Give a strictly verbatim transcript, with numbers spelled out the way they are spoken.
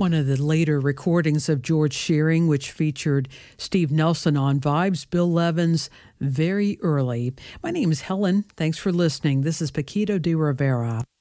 One of the later recordings of George Shearing, which featured Steve Nelson on vibes, Bill Levens, Very Early. My name is Helen. Thanks for listening. This is Paquito de Rivera.